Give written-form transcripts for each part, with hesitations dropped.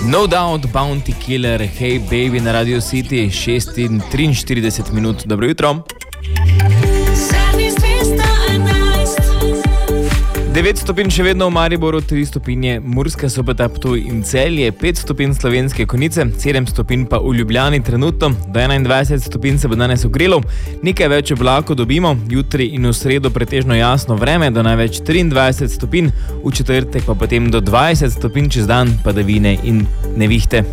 No Doubt, Bounty Killer, Hey Baby na Radio City, 6:43 minut. Dobro jutro. 9 stopinj še vedno v Mariboru, 3 stopinje Murska Sobota, Ptuj in Celje, 5 stopinj Slovenske Konjice, 7 stopinj pa v Ljubljani trenutno, do 21 stopinj se bo danes ogrelo, nekaj več oblakov dobimo, jutri in v sredo pretežno jasno vreme, do največ 23 stopinj, v četrtek pa potem do 20 stopinj čez dan, padavine in nevihte.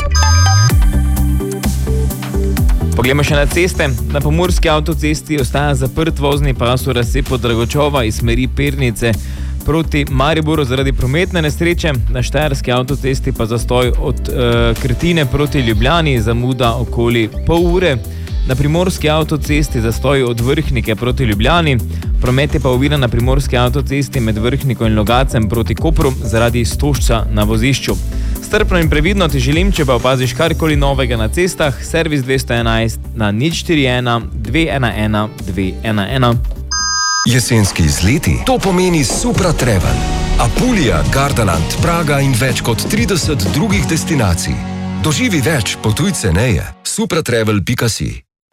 Poglejmo še na ceste. Na pomurski avtocesti ostaja zaprt vozni pas v razcepu Dragočova iz smeri Pernice proti Mariboru zaradi prometne nesreče. Na štajerski avtocesti pa zastoj od Krtine proti Ljubljani, zamuda okoli pol ure. Na primorski avtocesti zastoj od Vrhnike proti Ljubljani. Promet je pa oviran na primorski avtocesti med Vrhniko in Logacem proti Kopru zaradi stožca na vozišču. Strpno in previdno ti želim, če pa opaziš karkoli novega na cestah, servis 211 na 041 211 211. Jesenski izleti, to pomeni Supra Travel. Apulija, Gardaland, Praga in več kot 30 drugih destinacij. Doživi več, potuj ceneje. supratravel.si.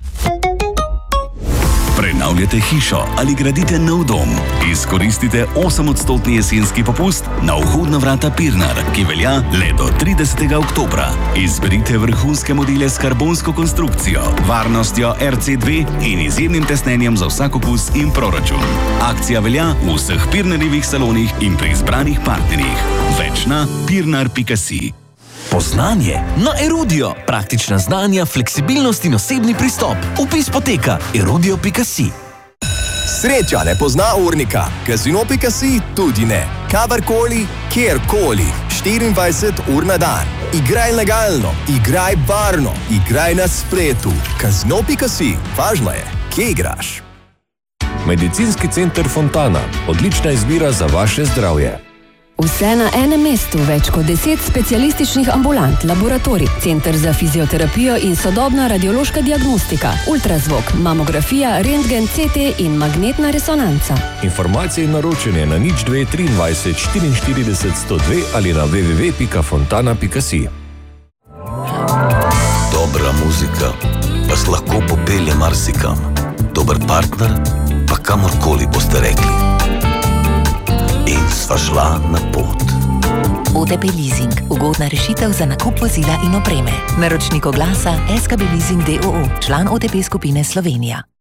Prenavljate hišo ali gradite nov dom? Izkoristite 8% jesenski popust na vhodna vrata Pirnar, ki velja le do 30. oktobra. Izberite vrhunske modele s karbonsko konstrukcijo, varnostjo RC2 in izjemnim tesnenjem za vsak okus in proračun. Akcija velja v vseh Pirnarjevih salonih in pri izbranih partnerjih. Več na pirnar.si. Poznanje na Erudio. Praktična znanja, fleksibilnost in osebni pristop. Vpis poteka erudio.si. Sreča ne pozna urnika. Casino.si tudi ne. Kadarkoli, kjerkoli. 24 ur na dan. Igraj legalno, igraj varno, igraj na spletu. Casino.si. Važno je, kje igraš. Medicinski center Fontana. Odlična izbira za vaše zdravje. Vse na enem mestu, več kot 10 specialističnih ambulant, laboratorij, center za fizioterapijo in sodobna radiološka diagnostika, ultrazvok, mamografija, rentgen, CT in magnetna resonanca. Informacije in naročanje na 02 23 44 102 ali na www.fontana.si. Dobra muzika vas lahko popelje marsikam. Dober partner pa kamorkoli boste rekli. In sva šla na pot. OTP Leasing. Ugodna rešitev za nakup vozila in opreme. Naročnik oglasa SKB Leasing d.o.o. Član OTP skupine Slovenija.